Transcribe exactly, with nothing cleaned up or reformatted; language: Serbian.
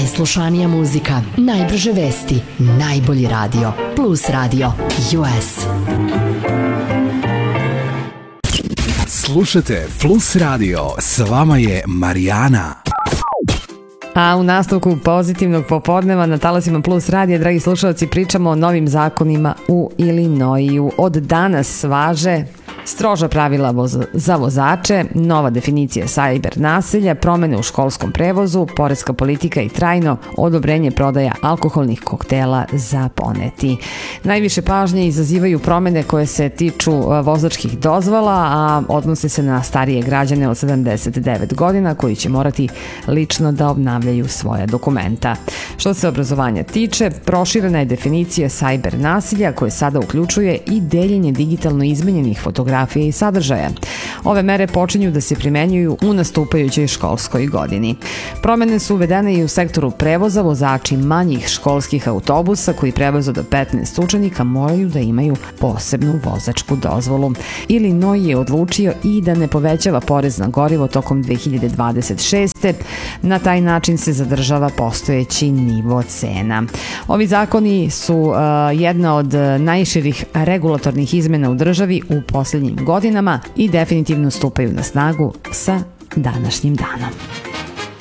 Najslušanija muzika, najbrže vesti, najbolji radio. Plus Radio U S. Slušajte Plus Radio, s vama je Marijana. A u nastavku pozitivnog popodneva na talasima Plus radija, dragi slušalci, pričamo o novim zakonima u Ilinoiju. Od danas važe stroža pravila voz za vozače, nova definicija sajber nasilja, promene u školskom prevozu, poreska politika i trajno odobrenje prodaja alkoholnih koktela za poneti. Najviše pažnje izazivaju promene koje se tiču vozačkih dozvola, a odnose se na starije građane od sedamdeset devet godina koji će morati lično da obnavljaju svoja dokumenta. Što se obrazovanja tiče, proširena je definicija sajber nasilja koje sada uključuje i deljenje digitalno izmenjenih fotografija i sadržaja. Ove mere počinju da se primenjuju u nastupajućoj školskoj godini. Promene su uvedene i u sektoru prevoza. Vozači manjih školskih autobusa koji prevoze do petnaest učenika moraju da imaju posebnu vozačku dozvolu. Illinois je odlučio i da ne povećava porez na gorivo tokom dve hiljade dvadeset šeste. Na taj način se zadržava postojeći nivo cena. Ovi zakoni su uh, jedna od najširih regulatornih izmena u državi u posljednjim godinama i definitivno stupaju na snagu sa današnjim danom.